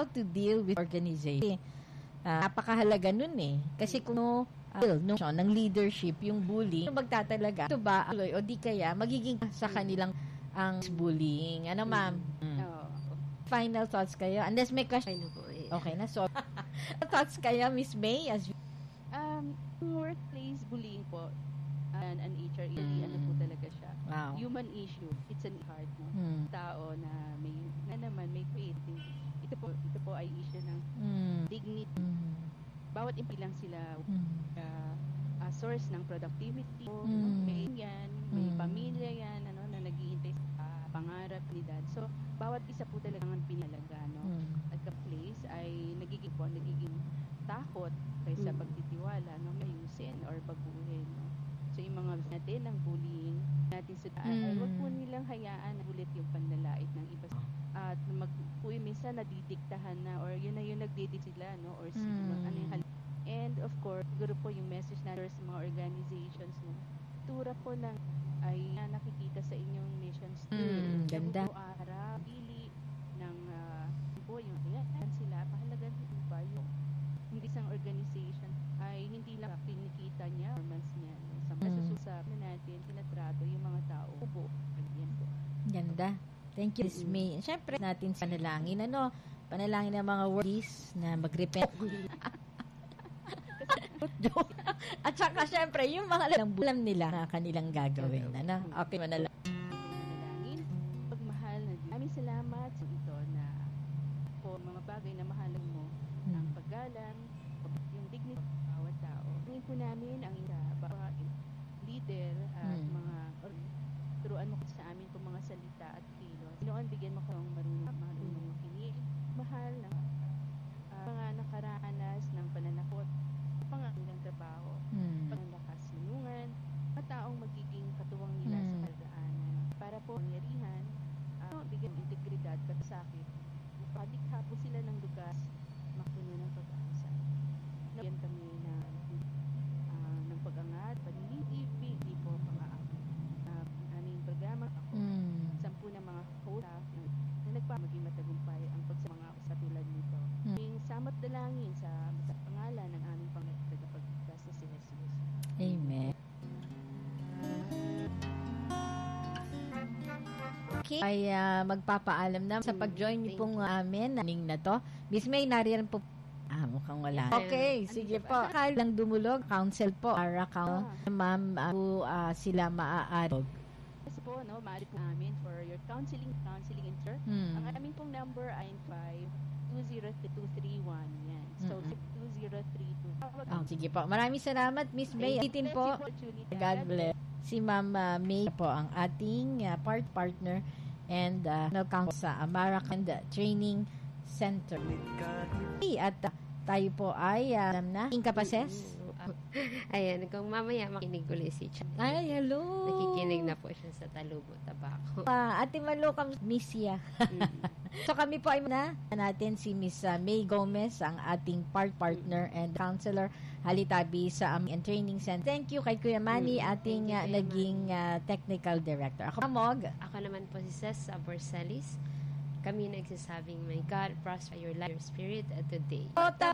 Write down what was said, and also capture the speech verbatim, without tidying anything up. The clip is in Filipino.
how to deal with organization. Uh, napakahalaga nun eh. Kasi kung no, uh, no, ng leadership, yung bullying, yung magtatalaga, ito ba, o di kaya, magiging sa kanilang ang bullying. Ano, ma'am? Mm. Oh. Final thoughts kayo? Unless may question. Ay, po, eh. Okay na, so, thoughts kayo, Miss May? As Um, workplace bullying po, an, an H R E, Mm. ano po talaga siya. wow. Human issue. It's an heart, no? Mm. Tao na may, na naman, may creating. Ito po, ito po ay issue ng Mm. dignity. Mm. Bawat impilang sila, Mm. uh, uh, source ng productivity. Mm. May yan, may Mm. pamilya yan, ano, na naghihintay sa uh, pangarap ni dad. So, bawat isa po talaga ang pinalaga, no? Mm. At the place ay nagiging po, nagiging takot kaysa Mm. pagtitiwala, no? Mayusin or pagbuhin, no? So, yung mga natin ng bullying natin sa daan, Mm. ay wag po nilang hayaan na ulit yung panlalait ng iba. At mag, po yung minsan nadidiktahan na or yun na yung nagdidik sila, no? Or si, Mm. ano yung hal- And of course, siguro po yung message na sa mga organizations, no? Tura po ng ay na nakikita sa inyong mission Mm, ganda. Yung po araw, pili ng uh, po yung ayan sila, pahalagan po ba yung hindi isang organization ay hindi lang kinikita niya performance niya. No? Sa Mm. masususap na natin, tinatrato yung mga tao. Upo. Yan po. Ganda. Thank you, Miss May. Siyempre, natin sa panalangin, ano, panalangin ng mga workies na mag-repent. At saka, siyempre, yung mga lang bulam nila na kanilang gagawin. Ano? Okay, manalangin. Manalangin. Pagmahal na Diyos. Maraming salamat sa ito na po mga bagay na mahalan mo. Ang Hmm. paggalang, yung dignity ng bawat tao. Tingin po namin ang isa, bawat leader at Hmm. mga or, turuan mo sa amin kung mga salita at kilos. Noon, bigyan mo ko ng marunong, marunong makinig. Mahal na uh, mga nakaranas ng pananakot, pangalang trabaho, Hmm. panglakas sinungan, at taong magiging katuwang nila Hmm. sa kalagaanan. Para po pangyarihan, uh, bigyan ng integridad at sakit. Palikha po sila ng lugar, makuno ng pag-asa. Nagyan kami na uh, ng pag-angat, panilibig, di po pang-aakit. Uh, aming programa ako, Hmm. sampu ng mga host na, na nagpamaging matagumpay ang pagsamanga sa tulad nito. Hmm. Yung samot dalangin sa, sa pangalan ng aming pangagpagpagligtas na si Jesus. Amen. Okay. Ay ah, magpapaalam na sa pag-join niyo pong amin naning na to. Miss May, nariyan po. Ah, mukhang wala. Okay, sige po. Lang dumulog, counsel po. Para count. Ma'am, ah, po, ah, sila maaarog. Kasi po, no, maaari po namin for your counseling, counseling inter. Hmm. Ang aming pong number ay five two zero two three one. Yan. So, Mm-mm. two zero three two. Oh, sige po. Maraming salamat, Miss May. Itin po. God bless. Si Ma'am uh, May po ang ating uh, part partner and uh, no count sa American Training Center. At uh, tayo po ay uh, alam na Incapaces. Ayan, kung mamaya makinig ulit si Chan. Ay, hello. Nakikinig na po siya sa Talubo Tabako. Uh, Ate Malukam, Missia. Mm. So kami po ay na natin si Miss uh, May Gomez, ang ating part partner and counselor halitabi sa um, and training center. Thank you kay Kuya Manny, Mm. ating Thank you, uh, Kuya naging uh, technical director. Ako Mog. Ako naman po si Ces Aborsalis. Kami nagsasabing, my God, prosper your life, your spirit uh, today. Tota